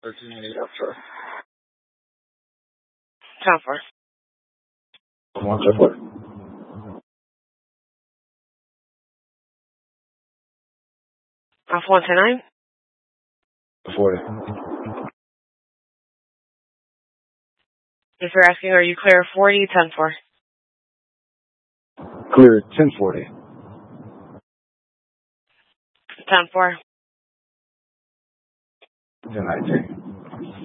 1398 after. Time for. 174. Off 129. 40. If you're asking, are you clear 40, 10 for. Clear 1040. 10 for. 1019.